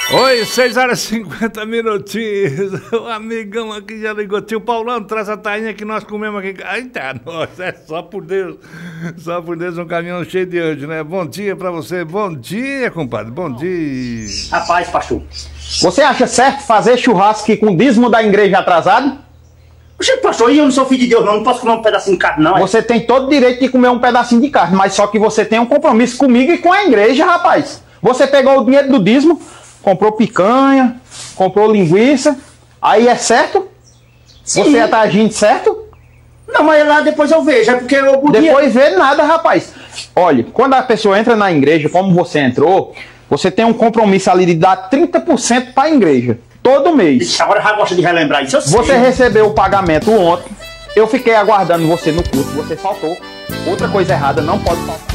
Oi, 6 horas e 50 minutinhos. O amigão aqui já ligou. Tio Paulão, traz a tainha que nós comemos aqui. Eita, nossa, é só por Deus. Só por Deus, um caminhão cheio de hoje, né? Bom dia pra você. Bom dia, compadre. Bom dia. Rapaz, pastor, você acha certo fazer churrasco com dízimo da igreja atrasado? Oxe, pastor, eu não sou filho de Deus, não posso comer um pedacinho de carne, não. Você tem todo o direito de comer um pedacinho de carne, mas só que você tem um compromisso comigo e com a igreja, rapaz. Você pegou o dinheiro do dízimo, comprou picanha, comprou linguiça, aí é certo? Sim. Você tá agindo certo? Não, mas lá depois eu vejo, é porque eu podia... Depois vê nada, rapaz. Olha, quando a pessoa entra na igreja, como você entrou, você tem um compromisso ali de dar 30% para a igreja, todo mês. Ixi, agora já gosta de relembrar isso, eu sei. Você recebeu o pagamento ontem, eu fiquei aguardando você no culto, você faltou. Outra coisa errada não pode faltar.